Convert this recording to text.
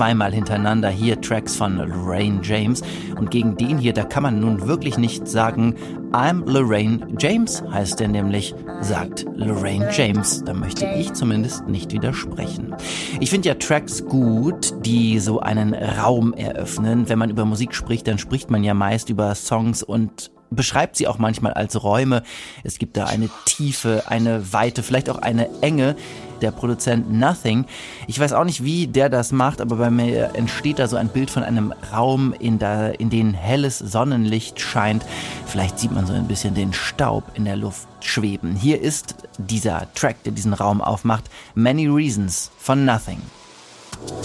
zweimal hintereinander hier Tracks von Lorraine James. Und gegen den hier, da kann man nun wirklich nicht sagen, I'm Lorraine James, heißt der nämlich, sagt Lorraine James. Da möchte ich zumindest nicht widersprechen. Ich finde ja Tracks gut, die so einen Raum eröffnen. Wenn man über Musik spricht, dann spricht man ja meist über Songs und beschreibt sie auch manchmal als Räume. Es gibt da eine Tiefe, eine Weite, vielleicht auch eine Enge. Der Produzent Nothing. Ich weiß auch nicht, wie der das macht, aber bei mir entsteht da so ein Bild von einem Raum, in den helles Sonnenlicht scheint. Vielleicht sieht man so ein bisschen den Staub in der Luft schweben. Hier ist dieser Track, der diesen Raum aufmacht, Many Reasons von Nothing.